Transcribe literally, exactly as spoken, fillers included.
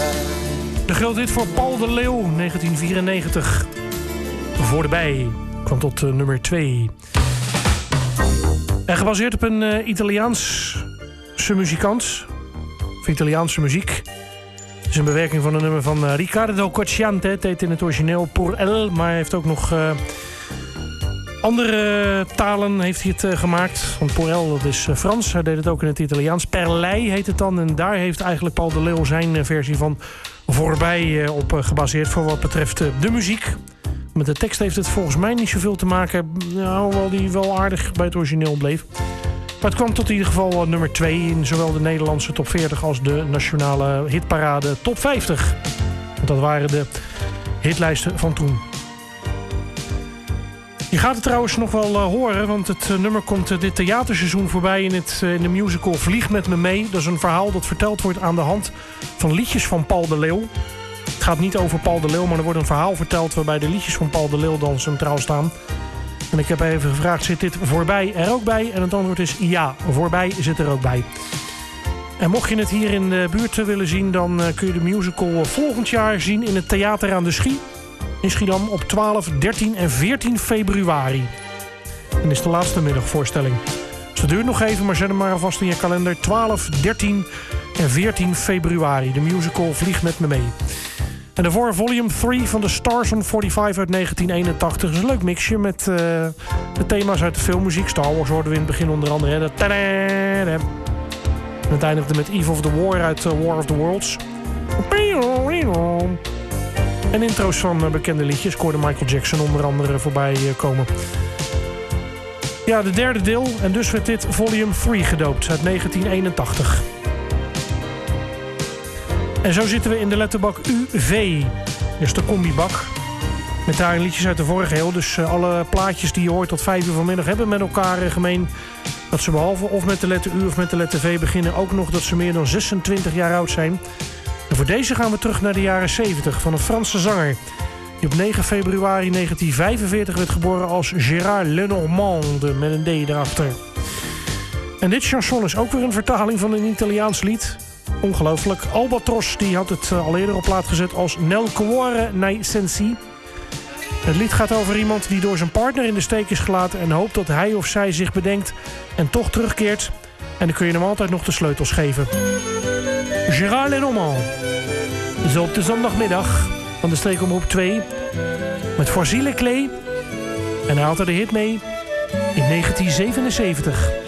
De grote hit voor Paul de Leeuw, negentien vierennegentig. Voor de bij kwam tot uh, nummer twee. En gebaseerd op een uh, Italiaanse muzikant. Of Italiaanse muziek. Het is een bewerking van een nummer van uh, Riccardo Cocciante. Het heet in het origineel Pour Elle. Maar hij heeft ook nog uh, andere talen heeft hij het uh, gemaakt. Want Pour Elle, dat is uh, Frans. Hij deed het ook in het Italiaans. Per lei heet het dan. En daar heeft eigenlijk Paul de Leeuw zijn uh, versie van voorbij uh, op uh, gebaseerd. Voor wat betreft uh, de muziek. Met de tekst heeft het volgens mij niet zoveel te maken. Nou, hoewel die wel aardig bij het origineel bleef. Maar het kwam tot in ieder geval nummer twee in zowel de Nederlandse top veertig als de nationale hitparade top vijftig. Want dat waren de hitlijsten van toen. Je gaat het trouwens nog wel uh, horen, want het uh, nummer komt uh, dit theaterseizoen voorbij in, het, uh, in de musical Vlieg met me mee. Dat is een verhaal dat verteld wordt aan de hand van liedjes van Paul de Leeuw. Het gaat niet over Paul de Leeuw, maar er wordt een verhaal verteld waarbij de liedjes van Paul de Leeuw dan centraal staan. En ik heb even gevraagd, zit dit voorbij er ook bij? En het antwoord is ja, voorbij zit er ook bij. En mocht je het hier in de buurt willen zien, dan kun je de musical volgend jaar zien in het Theater aan de Schie in Schiedam op twaalf, dertien en veertien februari. En is de laatste middagvoorstelling. Dus dat duurt nog even, maar zet hem maar alvast in je kalender. twaalf, dertien en veertien februari. De musical Vlieg met me mee. En daarvoor volume drie van de Stars on vijfenveertig uit negentien eenentachtig. Dat is een leuk mixje met uh, de thema's uit de filmmuziek. Star Wars hoorden we in het begin onder andere. Hè, de en het eindigde met Eve of the War uit uh, War of the Worlds. En intro's van uh, bekende liedjes. Ik hoorde Michael Jackson onder andere voorbij uh, komen. Ja, de derde deel. En dus werd dit volume drie gedoopt uit negentien eenentachtig. En zo zitten we in de letterbak U V. Dat is de combibak. Met daarin liedjes uit de vorige eeuw. Dus uh, alle plaatjes die je hoort tot vijf uur vanmiddag hebben met elkaar uh, gemeen. Dat ze behalve of met de letter U of met de letter V beginnen ook nog dat ze meer dan zesentwintig jaar oud zijn. En voor deze gaan we terug naar de jaren zeventig van een Franse zanger. Die op negen februari negentien vijfenveertig werd geboren als Gérard Lenormand. Met een D erachter. En dit chanson is ook weer een vertaling van een Italiaans lied. Ongelooflijk. Albatros die had het al eerder op plaat gezet als Nel cuore nei sensi. Het lied gaat over iemand die door zijn partner in de steek is gelaten en hoopt dat hij of zij zich bedenkt en toch terugkeert. En dan kun je hem altijd nog de sleutels geven. Gérard Lenormand. Zo op de zondagmiddag van de Streekomroep twee met Fossile Klee. En hij had er de hit mee in negentien zevenenzeventig.